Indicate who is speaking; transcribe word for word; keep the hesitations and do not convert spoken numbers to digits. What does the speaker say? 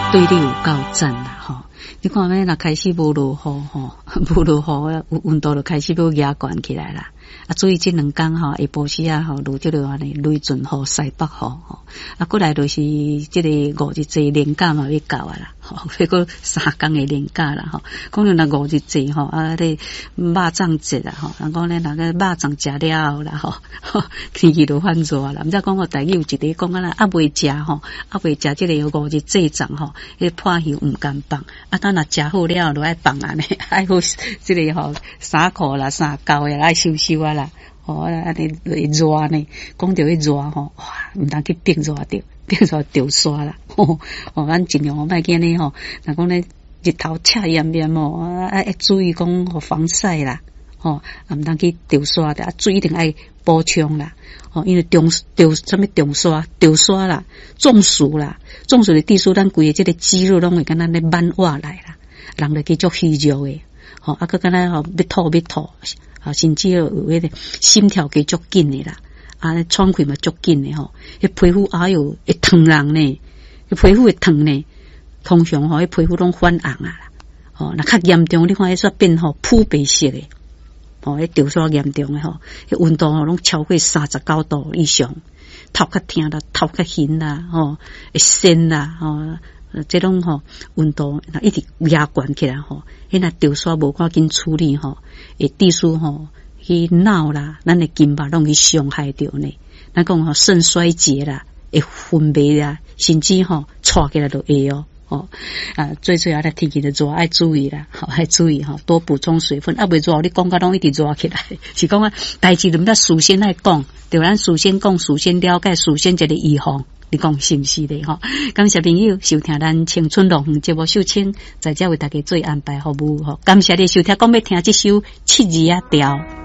Speaker 1: 对你有够赞啦吼！你看咩？若开始无落雨吼，无落雨，有温度就开始要压悬起来啦。啊，所以这两天吼，下晡时啊吼，落即落安尼雷阵雨、西北雨吼，啊，过来就是即个五日节连假嘛要到啊啦，吼，迄个三天的连假啦吼。讲到若五日节吼，啊，咧肉粽节啦吼，人讲咧那个肉粽食了后啦吼，天气就反热啦。毋知讲我大家有一个讲啊啦，啊未食吼，啊未食即个五日节粽吼，迄破香毋甘放，啊，等若食好了就爱放安尼，爱好即个吼衫裤啦、衫胶呀爱收收啊啦。哦，安尼会热呢，讲到迄热吼，哇，毋通去顶热着，顶热着煞啦。吼，哦，咱尽量莫见呢吼，若讲咧日头赤炎炎哦，啊，要注意讲互防晒啦，吼，啊，毋通去着煞的，啊，水一定爱补充啦。哦，因为中着什么中煞、着煞啦、中暑啦，中暑的地数，咱规个即个肌肉拢会敢若咧慢活来啦，人就叫做虚弱诶。吼，啊，佮敢若吼要吐要吐。啊，甚至有迄个心跳加足紧的啦，啊，喘气嘛足紧的吼，迄皮肤哎哟会烫人呢，迄皮肤会烫呢，通常吼迄皮肤拢反红啊啦，吼，若较严重，你看迄煞变吼肤白色的，吼，迄着煞严重的吼，迄温度吼拢超过三十九度以上，头较痛啦，头较晕啦，吼，会酸啦，吼。这种吼温度那一直压悬起来吼，迄若着煞无赶紧处理吼，会致使吼去脑啦，咱的筋脉拢去伤害着呢。咱讲吼肾衰竭啦，会昏迷啦，甚至吼喘起来都会哦。哦啊，最最后咧天气就热，爱注意啦，好爱注意吼，多补充水分。啊，袂热，你讲甲拢一直热起来，是讲啊，代志就毋得事先来讲，对咱事先讲，事先了解，事先一个预防。你讲是毋是的吼？感谢朋友收听咱青春乐园节目秀清，在这为大家做安排服务吼。感谢你收听，讲要听这首七字啊调。